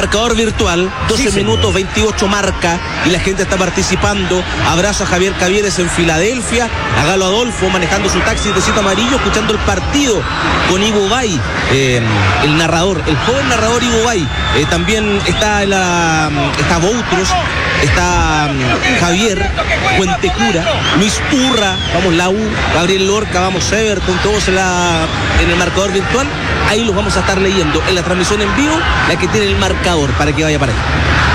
C: 12 minutos 28 marca y la gente está participando. Abrazo a Javier Cavieres en Filadelfia, a Galo Adolfo manejando su taxi de Cito Amarillo, escuchando el partido con Ivo Bay, el narrador, el joven narrador Ivo Bay. También está está Boutros, está Javier Fuentecura, Luis Urra, vamos la U, Gabriel Lorca, vamos Everton, todos en el marcador virtual. Ahí los vamos a estar leyendo en la transmisión en vivo, la que tiene el marcador para que vaya para ahí.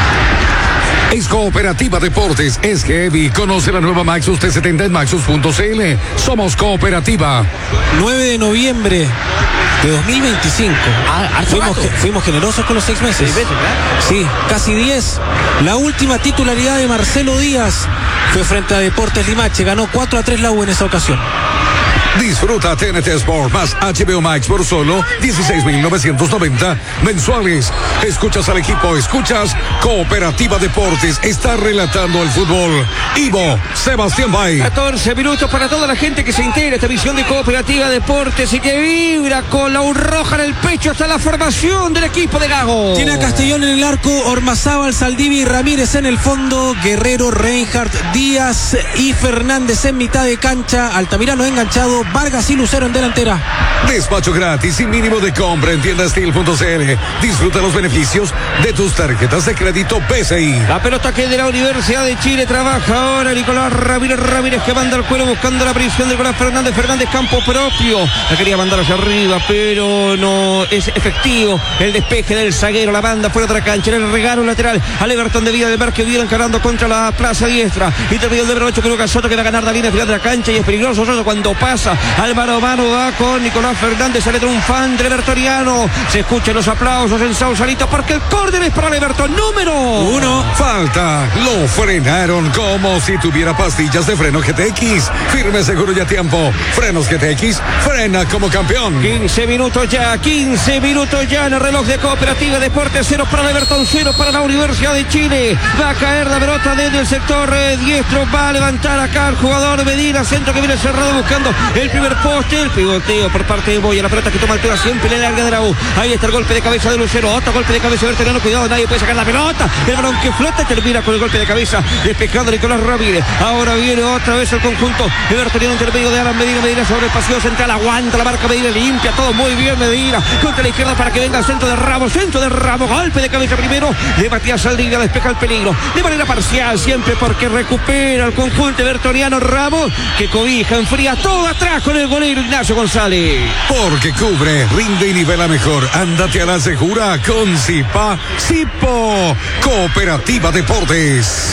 D: Es Cooperativa Deportes, es Heavy. Conoce la nueva Maxus T70 en maxus.cl. Somos Cooperativa.
B: 9 de noviembre de 2025. Fuimos generosos con los 6 meses. Sí, casi 10. La última titularidad de Marcelo Díaz fue frente a Deportes Limache. Ganó 4-3 la U en esa ocasión.
D: Disfruta TNT Sport más HBO Max por solo 16.990 mensuales. Escuchas al equipo, escuchas Cooperativa Deportes. Está relatando el fútbol Ivo Sebastián Bay.
E: 14 minutos para toda la gente que se integra a esta visión de Cooperativa Deportes y que vibra con la U roja en el pecho hasta la formación del equipo de Gago.
B: Tiene a Castellón en el arco, Ormazábal, Saldivia y Ramírez en el fondo, Guerrero, Reinhardt, Díaz y Fernández en mitad de cancha, Altamirano enganchado, Vargas y Lucero en delantera.
D: Despacho gratis sin mínimo de compra en tiendastil.cl. Disfruta los beneficios de tus tarjetas de crédito PSI.
E: La pelota que de la Universidad de Chile trabaja ahora Nicolás Ramírez que manda al cuero buscando la prisión de Nicolás Fernández, campo propio. La quería mandar hacia arriba, pero no es efectivo el despeje del zaguero. La banda fuera de la cancha, el regalo lateral al Everton de Villa del Mar que viene encarando contra la plaza diestra. Intermedio el número 8 que Lucas Soto que va a ganar la línea final de la cancha y es peligroso Soto cuando pasa Mendoza. Al mano a mano va con Nicolás Fernández, sale triunfante el evertoniano. Se escuchan los aplausos en Sausalito porque el córner es para el Everton. Número 1.
D: Falta. Lo frenaron como si tuviera pastillas de freno GTX. Firme, seguro y a tiempo. Frenos GTX. Frena como campeón.
E: 15 minutos ya en el reloj de Cooperativa Deportes. 0 para el Everton, 0 para la Universidad de Chile. Va a caer la pelota desde el sector diestro. Va a levantar acá el jugador Medina. Centro que viene cerrado buscando el primer poste. El pivoteo por parte de Moya. La pelota que toma altura siempre en el área de la U. Ahí está el golpe de cabeza de Lucero. Otro golpe de cabeza de Everton. Cuidado, nadie puede sacar la pelota. El balón que flota termina con el golpe de cabeza despejando Nicolás Ramírez. Ahora viene otra vez el conjunto evertoniano intermedio de Alan Medina. Medina sobre el pasillo central. Aguanta la marca Medina. Limpia todo muy bien Medina. Contra la izquierda para que venga el centro de Ramos. Golpe de cabeza primero de Matías Saldivia. Despeja el peligro de manera parcial siempre porque recupera el conjunto evertoniano Ramos que cobija, enfría todo atrás con el golero Ignacio González.
D: Porque cubre, rinde y nivela mejor. Ándate a la segura con Sipo. Cooperativa Deportes.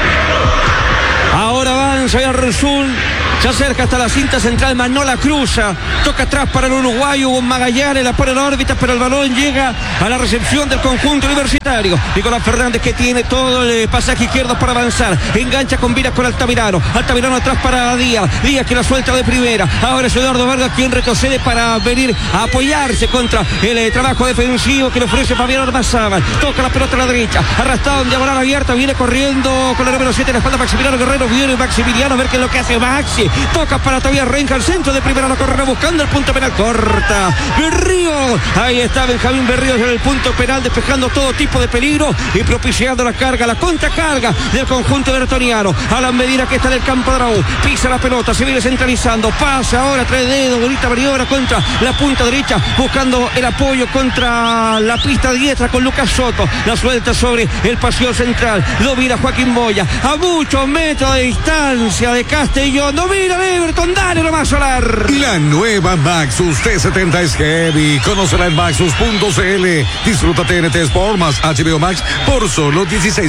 E: Ahora avanza Yarzún. Se acerca hasta la cinta central, mas no la cruza. Toca atrás para el uruguayo, Hugo Magallanes, la pone en órbita, pero el balón llega a la recepción del conjunto universitario. Nicolás Fernández que tiene todo el pasaje izquierdo para avanzar. Engancha, combina con Altamirano. Altamirano atrás para Díaz. Díaz que la suelta de primera. Ahora es Eduardo Vargas quien retrocede para venir a apoyarse contra el trabajo defensivo que le ofrece Fabián Ormazábal. Toca la pelota a la derecha. Arrastrado en diagonal abierta. Viene corriendo con el número 7 en la espalda Maximiliano Guerrero. Viene Maximiliano a ver qué es lo que hace Maxi. Toca para Tobias Renca, al centro de primera, la corre buscando el punto penal, corta Berrío, ahí está Benjamín Berrío en el punto penal, despejando todo tipo de peligro y propiciando la carga, la contracarga del conjunto evertoniano. Alan Medina que está en el campo de la U, pisa la pelota, se viene centralizando, pasa ahora, trae dedo, bonita maniobra contra la punta derecha, buscando el apoyo contra la pista diestra con Lucas Soto, la suelta sobre el pasillo central, lo mira Joaquín Moya, a muchos metros de distancia de Castellón, domina Everton, dale nomás Solar.
D: La nueva Maxus T70 es heavy. Conócela en maxus.cl. Disfruta TNT Sport más HBO Max por solo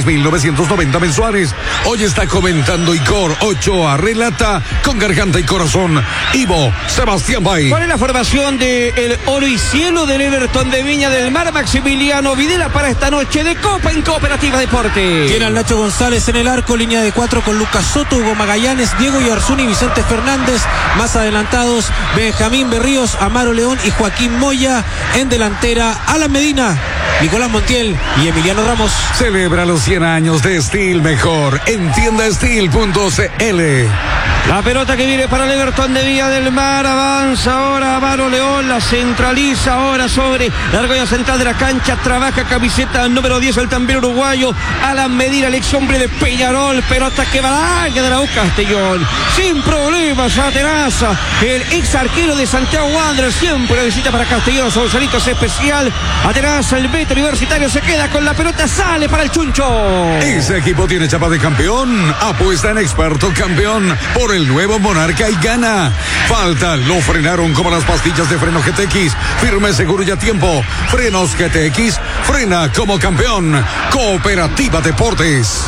D: 16.990 mensuales. Hoy está comentando Igor Ochoa, relata con garganta y corazón Ivo Sebastián Bay.
E: ¿Cuál es la formación del oro y cielo del Everton de Viña del Mar? Maximiliano Videla para esta noche de Copa en Cooperativa Deportes.
B: Tiene al Nacho González en el arco, línea de 4 con Lucas Soto, Hugo Magallanes, Diego Yarzún y Vicente Fernández. Más adelantados Benjamín Berríos, Amaro León y Joaquín Moya. En delantera Alan Medina, Nicolás Montiel y Emiliano Ramos.
D: Celebra los 100 años de Steel Mejor en tiendasteel.cl.
E: La pelota que viene para el Everton de Villa del Mar. Avanza ahora Amaro León, la centraliza ahora sobre la argolla central de la cancha. Trabaja camiseta número 10 el también uruguayo Alan Medina, el ex hombre de Peñarol. Pelota que va al área de la U Castellón sin problemas a Teraza, el ex arquero de Santiago Wanderers. Siempre la visita para Castellón. Sausalito es especial. A Teraza, el Beto Universitario se queda con la pelota, sale para el Chuncho.
D: Ese equipo tiene chapa de campeón. Apuesta en experto campeón por el nuevo Monarca y gana. Falta, lo frenaron como las pastillas de freno GTX. Firme, seguro y a tiempo. Frenos GTX, frena como campeón. Cooperativa Deportes.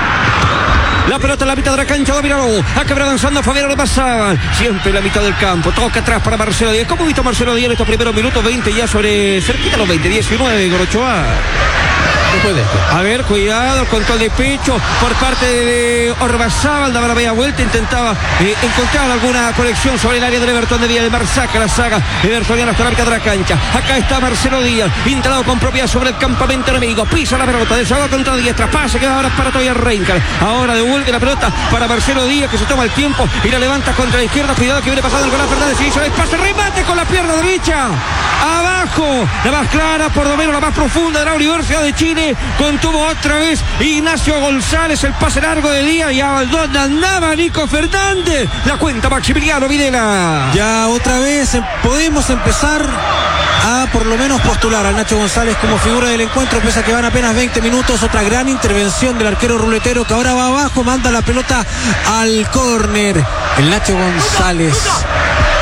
E: La pelota en la mitad de la cancha, dominó. Acaba avanzando Fabián Ormazábal. Siempre en la mitad del campo. Toca atrás para Marcelo Díaz. ¿Cómo ha visto Marcelo Díaz en estos primeros minutos? 20 ya sobre cerquita los 20, 19 Gorochoa.
F: Después de esto.
E: A ver, cuidado, control de pecho por parte de Ormazábal, daba la media vuelta, intentaba encontrar alguna conexión sobre el área del Everton de Villa del Mar. Saca la saga evertoniana hasta la mitad de la cancha. Acá está Marcelo Díaz, instalado con propiedad sobre el campamento enemigo. Pisa la pelota, desahogado contra diestra, pase que ahora para Tobias Reincar. Ahora devuelve la pelota para Marcelo Díaz, que se toma el tiempo y la levanta contra la izquierda. Cuidado que viene pasando el Nicolás Fernández, se hizo el pase, remate con la pierna derecha. Abajo, la más clara, por lo menos la más profunda de la Universidad de Chile. Contuvo otra vez Ignacio González, el pase largo de Díaz y a donde andaba Nico Fernández. La cuenta Maximiliano Videla.
B: Ya otra vez podemos empezar a por lo menos postular a Nacho González como figura del encuentro, pese a que van apenas 20 minutos. Otra gran intervención del arquero ruletero que ahora va abajo, manda la pelota al córner. El Nacho González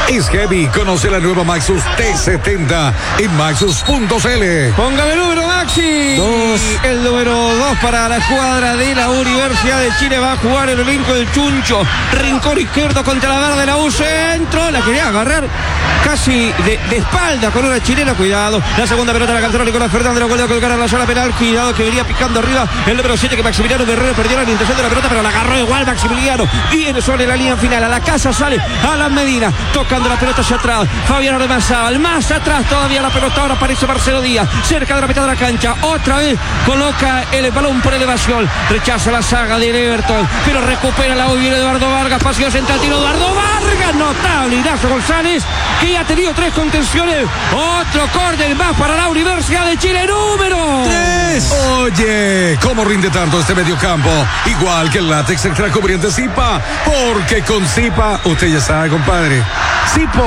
D: es heavy. Conoce la nueva Maxus T70 en maxus.cl.
E: Póngame el número, Maxi.
B: 2.
E: El número 2 para la escuadra de la Universidad de Chile. Va a jugar el elenco del Chuncho. Rincón izquierdo contra la barra de la U. Centro. La quería agarrar casi de espalda con una chilena. Cuidado. La segunda pelota la canceló Nicolás Fernández. Lo vuelve a colocar a la zona penal. Cuidado que venía picando arriba el número 7, que Maximiliano Guerrero perdió la intención de la pelota, pero la agarró igual Maximiliano. Viene sobre la línea final. A la casa sale Alan Medina. Tocando la pelota hacia atrás. Fabián Ormazábal. Más atrás todavía la pelota. Ahora aparece Marcelo Díaz. Cerca de la mitad de la cancha. Otra vez coloca el balón por elevación. Rechaza la saga del Everton. Pero recupera la U. Viene Eduardo Vargas. Pasillo central. Tiro Eduardo Vargas. Notable. Ignacio González, que ya ha tenido 3 contenciones. Otro córner más para la Universidad de Chile. Número
B: 3.
D: Oye, ¿cómo rinde tanto este mediocampo? Igual que el látex extra cubriente Zipa. Porque con Zipa, usted ya sabe, compadre. Zipo.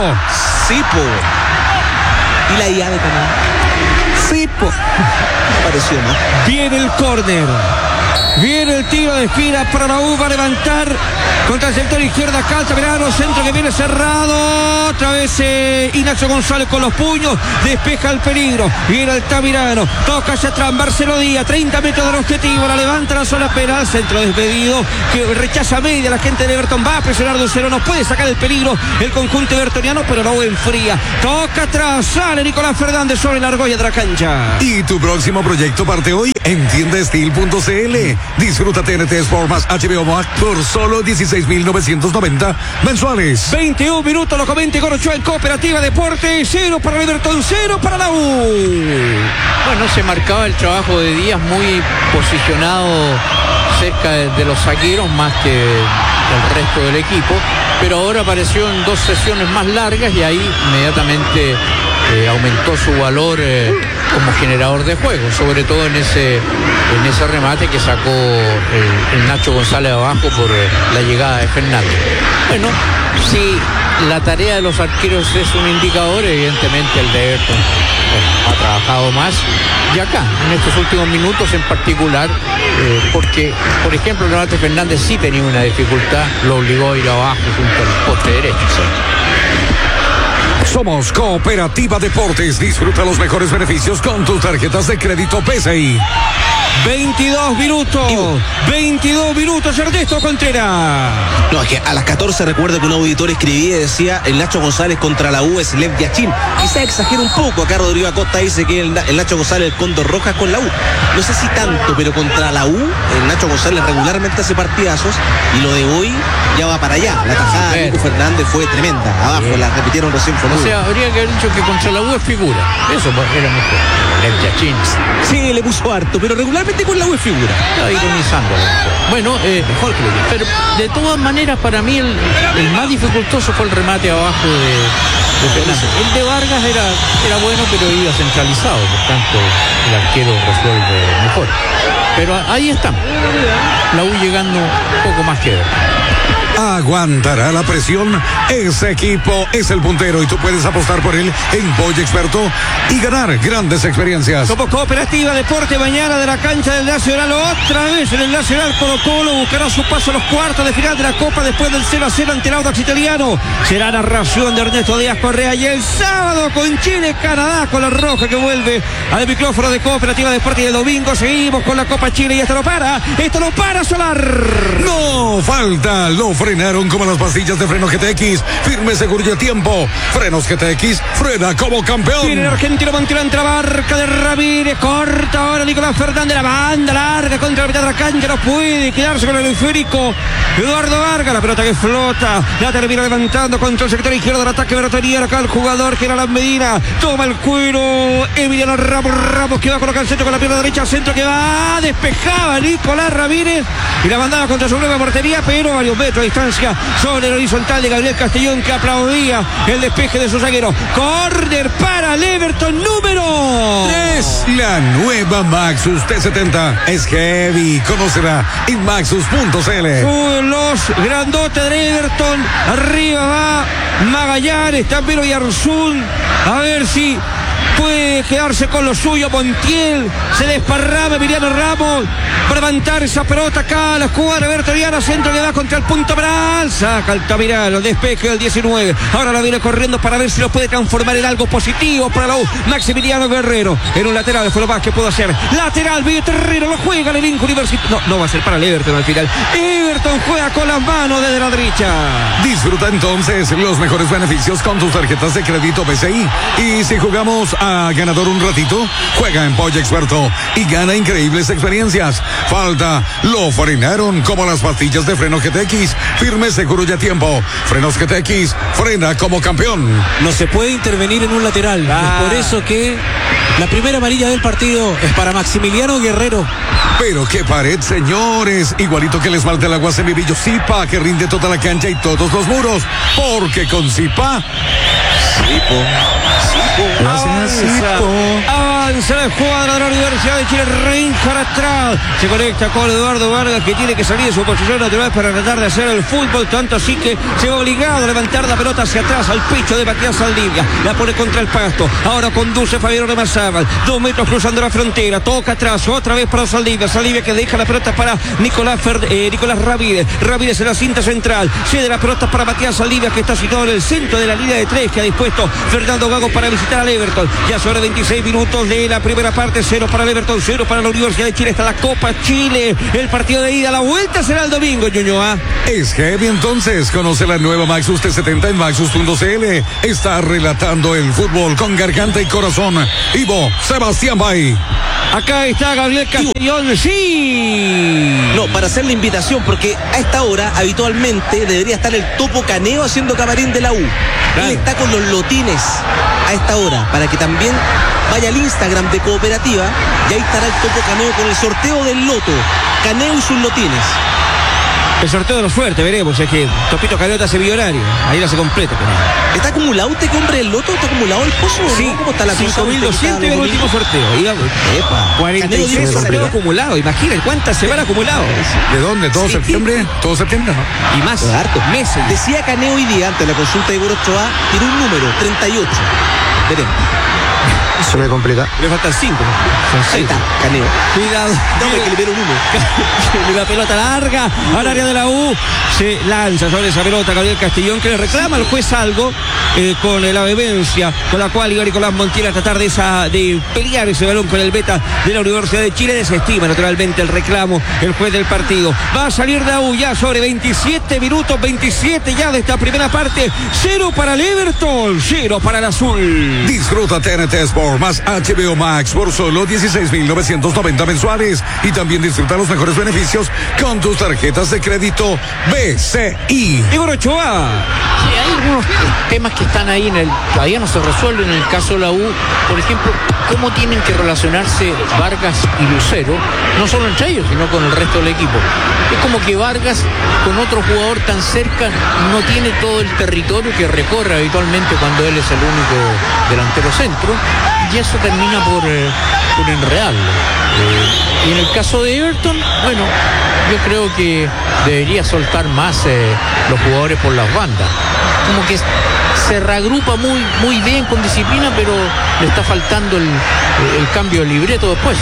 C: Y la llave también.
B: Zipo.
C: Pareció, ¿no?
E: Viene el córner. Viene el tiro de esquina para la U. Va a levantar contra el sector izquierda. Caltamirano. Centro que viene cerrado. Otra vez Ignacio González con los puños. Despeja el peligro. Viene Altamirano. Toca hacia atrás. Marcelo Díaz. 30 metros del objetivo. La levanta la zona penal. Centro despedido. Que rechaza media. La gente de Everton va a presionar de 0. No puede sacar el peligro el conjunto evertoniano, pero la U enfría. Toca atrás. Sale Nicolás Fernández sobre la argolla de la cancha.
D: Y tu próximo proyecto parte hoy en tiendasteel.cl. Disfruta TNT Sport más HBO Max por solo 16.990 mensuales.
E: 21 minutos, lo comenta con Ochoa en Cooperativa Deporte. 0 para el Everton, 0 para la U.
F: Bueno, se marcaba el trabajo de Díaz muy posicionado cerca de los zagueros más que el resto del equipo, pero ahora apareció en 2 sesiones más largas y ahí inmediatamente aumentó su valor como generador de juego, sobre todo en ese remate que sacó el Nacho González abajo por la llegada de Fernández. Bueno, si la tarea de los arqueros es un indicador, evidentemente el de Everton ha trabajado más, y acá, en estos últimos minutos en particular, porque, por ejemplo, Leonardo Fernández sí tenía una dificultad, lo obligó a ir abajo junto al poste derecho.
D: Somos Cooperativa Deportes. Disfruta los mejores beneficios con tus tarjetas de crédito PSI.
E: 22 minutos, Ernesto Contreras.
C: No, es que a las 14 recuerdo que un auditor escribía y decía: el Nacho González contra la U es Lev Yachin. Quizá exagera un poco. Acá Rodrigo Acosta dice que el Nacho González el Cóndor Rojas con la U. No sé si tanto, pero contra la U el Nacho González regularmente hace partidazos, y lo de hoy ya va para allá. La tajada de Nico Fernández fue tremenda. Abajo la repitieron recién.
F: O sea, habría que haber dicho que contra la U es figura. Eso era mejor. Lev Yachin.
C: Sí, le puso harto, pero regularmente con la U es figura.
F: Estaba ironizando. Bueno, mejor que lo que. Pero de todas maneras, para mí el más dificultoso fue el remate abajo de Fernández. El de Vargas era bueno, pero iba centralizado, por tanto el arquero resuelve mejor. Pero ahí está, la U llegando un poco más que
D: ¿Aguantará la presión? Ese equipo es el puntero y tú puedes apostar por él en Boy Experto y ganar grandes experiencias.
E: Como Cooperativa Deporte, mañana de la cancha del Nacional, otra vez en el Nacional. Colo-Colo buscará su paso a los cuartos de final de la Copa después del 0-0 ante el Audax Italiano. Será narración de Ernesto Díaz Correa, y el sábado con Chile-Canadá, con la roja que vuelve al micrófono de Cooperativa Deporte. Y el domingo seguimos con la Copa Chile, y esto no para Solar.
D: No falta, lo frenaron como las pastillas de freno GTX. Firme, seguro y a tiempo. Frenos GTX, frena como campeón.
E: Tiene el argentino Montiel ante la barca de Ramírez. Corta ahora Nicolás Fernández, la banda larga contra la mitad de la cancha. No puede quedarse con el esférico Eduardo Vargas. La pelota que flota, la termina levantando contra el sector izquierdo del ataque vertoniano. Acá el jugador que era Alan Medina. Toma el cuero Emiliano Ramos que va a colocar el centro con la pierna derecha. Centro que va, despejaba Nicolás Ramírez y la mandaba contra su nueva portería, pero a varios metros de distancia sobre el horizontal de Gabriel Castellón, que aplaudía el despeje de su zaguero. Córner para el Everton, número
D: 3. La nueva Maxus T70 es heavy. Conócela en maxus.cl.
E: Los grandotes de Everton. Arriba va Magallanes, también Oyarzún. A ver si puede quedarse con lo suyo Montiel, se desparrama Emiliano Ramos para levantar esa pelota acá a la escuadra bertoliana, centro que va contra el punto penal, saca Altamirano, el despeje del 19, ahora la viene corriendo para ver si lo puede transformar en algo positivo para la U. Maximiliano Guerrero, en un lateral fue lo más que pudo hacer, lateral, Terrero lo juega el elenco universitario, no va a ser para el Everton al final, Everton juega con las manos desde la derecha.
D: Disfruta entonces los mejores beneficios con tus tarjetas de crédito BCI. Y si jugamos a ganador un ratito, juega en Polla Experto y gana increíbles experiencias. Falta, lo frenaron como las pastillas de freno GTX. Firme, seguro y a tiempo. Frenos GTX, frena como campeón.
B: No se puede intervenir en un lateral. Es por eso que la primera amarilla del partido es para Maximiliano Guerrero.
D: Pero qué pared, señores. Igualito que el esmalte del agua Semivillo Zipa, que rinde toda la cancha y todos los muros. Porque con Zipa...
E: Avanza la escuadra de la Universidad de Chile. Reinhardt atrás. Se conecta con Eduardo Vargas, que tiene que salir de su posición natural para tratar de hacer el fútbol. Tanto así que se va obligado a levantar la pelota hacia atrás al pecho de Matías Saldivia. La pone contra el pasto. Ahora conduce Fabián Ormazábal. 2 metros cruzando la frontera. Toca atrás. Otra vez para Saldivia. Saldivia que deja la pelota para Nicolás Ramírez. Ramírez en la cinta central. Cede la pelota para Matías Saldivia, que está situado en el centro de la línea de 3, que ha dispuesto Fernando Gago para visitar al Everton. Ya sobre 26 minutos de la primera parte. 0 para el Everton, 0 para la Universidad de Chile. Está la Copa Chile. El partido de ida, la vuelta será el domingo, Ñuñoa.
D: Es heavy entonces. Conoce la nueva Maxus T70 en Maxus.cl. Está relatando el fútbol con garganta y corazón. Ivo Sebastián Bay.
E: Acá está Gabriel Castellón. Sí.
C: No, para hacer la invitación, porque a esta hora habitualmente debería estar el Topo Caneo haciendo camarín de la U.
E: Claro.
C: Él está con los lotines a esta hora, para que también vaya al Instagram de Cooperativa y ahí estará el Topo Caneo con el sorteo del loto. Caneo y sus lotines.
E: El sorteo de los fuertes, veremos. Es que Topito Caneo hace millonario. Ahí la se completa.
C: ¿Está acumulado usted que hombre el loto? ¿Está acumulado el pozo?
E: Sí,
C: ¿no? ¿Cómo está la cosa?
E: 5.200 en el último sorteo. Iba, 46 sorteos acumulados. Imaginen cuántas se van acumulados.
D: ¿De dónde? ¿Todo
C: Sí,
D: septiembre? ¿Todo septiembre? ¿No?
E: Y más.
C: Harto.
E: Meses.
C: Decía Caneo hoy día, ante la consulta de Gorochoa, tiene un número, 38. Veremos.
A: Se me complica.
E: Le faltan 5.
C: Ahí está, Caneo.
E: Cuidado.
C: Dame que le vieron uno.
E: La pelota larga al área de la U. Se lanza sobre esa pelota Gabriel Castellón, que le reclama al juez algo con la vehemencia con la cual iba Nicolás Montiel a tratar de pelear ese balón con el beta de la Universidad de Chile. Desestima naturalmente el reclamo el juez del partido. Va a salir de la U ya sobre 27 minutos, 27 ya de esta primera parte. 0 para el Everton, 0 para el azul.
D: Disfruta TNT Sport más HBO Max por solo 16.990 mensuales y también disfruta los mejores beneficios con tus tarjetas de crédito BCI.
E: Igor Ochoa.
F: Sí, hay algunos temas que están ahí todavía no se resuelven en el caso de la U. Por ejemplo, cómo tienen que relacionarse Vargas y Lucero, no solo entre ellos, sino con el resto del equipo. Es como que Vargas, con otro jugador tan cerca, no tiene todo el territorio que recorre habitualmente cuando él es el único delantero centro, y eso termina por enredarlo. Y en el caso de Everton, bueno, yo creo que debería soltar más los jugadores por las bandas. Como que se reagrupa muy bien con disciplina, pero le está faltando el cambio de libreto después.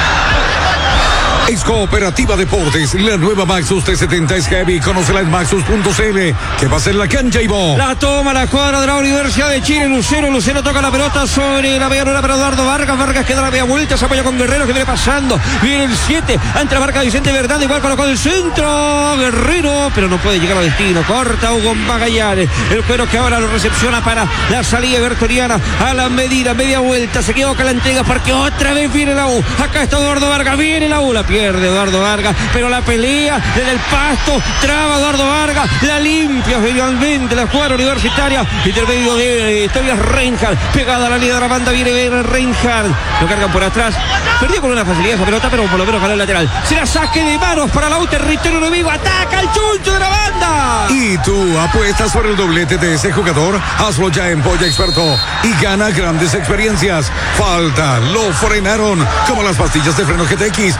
D: Es Cooperativa Deportes, la nueva Maxus T70 es heavy. Conócela en Maxus.cl, que va a ser la cancha y vos.
E: La toma la cuadra de la Universidad de Chile. Lucero toca la pelota sobre la medianura para Eduardo Vargas. Vargas que da la media vuelta, se apoya con Guerrero que viene pasando. Viene el 7, ante la marca Vicente Verdad, igual colocó el centro. Guerrero, pero no puede llegar a destino. Corta Hugo Magallanes. El cuero que ahora lo recepciona para la salida bertoniana a la medida, media vuelta. Se equivoca la entrega porque otra vez viene la U. Acá está Eduardo Vargas, viene la U, la pierde Eduardo Vargas, pero la pelea desde el pasto, traba Eduardo Vargas, la limpia finalmente la escuadra universitaria, intermedio de Tobias Reinhardt, pegada a la línea de la banda, viene Reinhardt, lo cargan por atrás, perdió con una facilidad esa pelota, pero por lo menos ganó el lateral, será saque de manos para la U, territorio enemigo, ataca el chuncho de la banda.
D: Y tú apuestas por el doblete de ese jugador, hazlo ya en Polla Experto y gana grandes experiencias. Falta, lo frenaron como las pastillas de freno GTX, firme,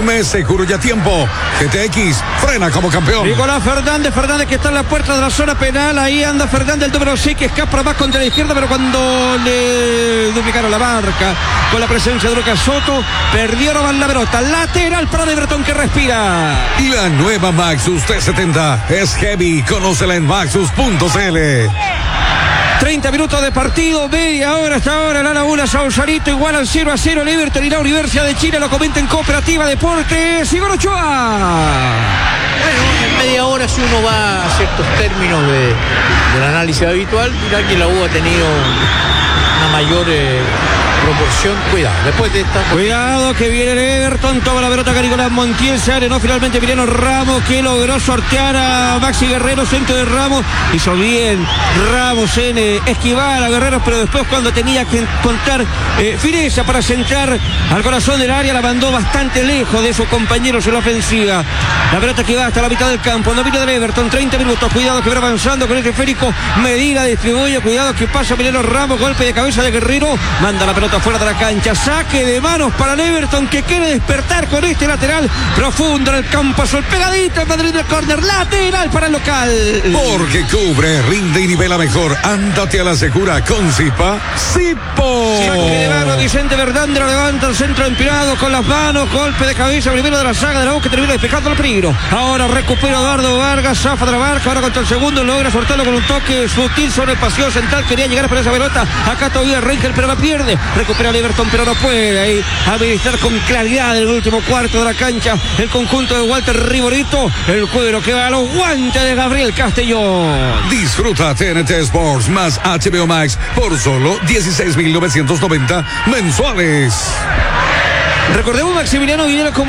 D: Me Seguro y a Tiempo. GTX, frena como campeón.
E: Nicolás Fernández que está en la puerta de la zona penal. Ahí anda Fernández, el número 6, que escapa más contra la izquierda, pero cuando le duplicaron la marca con la presencia de Lucas Soto, perdieron la pelota. Lateral para Everton, que respira.
D: La nueva Maxus T70 es heavy. Conócela en maxus.cl.
E: 30 minutos de partido, media hora hasta ahora. La Laguna, Sausalito, igual al 0-0. El Everton y la Universidad de Chile lo comenta en Cooperativa Deportes. Igor Ochoa.
F: Bueno, en media hora, si uno va a ciertos términos del análisis habitual, dirá que la U ha tenido una mayor proporción. Cuidado, después de esta.
E: Cuidado que viene el Everton, toma la pelota Nicolás Montiel, se arenó finalmente Emiliano Ramos, que logró sortear a Maxi Guerrero, centro de Ramos. Hizo bien Ramos en esquivar a Guerrero, pero después, cuando tenía que encontrar fireza para centrar al corazón del área, la mandó bastante lejos de sus compañeros en la ofensiva. La pelota que va hasta la mitad del campo, dominio del Everton, 30 minutos. Cuidado que va avanzando con el esférico, Medina distribuye, cuidado que pasa Emiliano Ramos, golpe de cabeza de Guerrero, manda la pelota fuera de la cancha, saque de manos para el Everton, que quiere despertar con este lateral profundo en el campo azul, pegadito en Madrid del córner, lateral para el local.
D: Porque cubre, rinde y nivela mejor. Ándate a la segura con Zipa. Zipo.
E: Saque de mano, Vicente Fernández, lo levanta el centro empinado con las manos, golpe de cabeza primero de la saga de la U, que termina despejando el peligro. Ahora recupera Eduardo Vargas, zafa de la marca, ahora contra el segundo, logra soltarlo con un toque sutil sobre el paseo central, quería llegar por esa pelota, acá todavía Rangel, pero la pierde. Recupera el Everton, pero no puede ahí administrar con claridad el último cuarto de la cancha el conjunto de Walter Riborito. El cuero que va a los guantes de Gabriel Castellón.
D: Disfruta TNT Sports más HBO Max por solo 16.990 mensuales.
E: Recordemos Maximiliano Videla como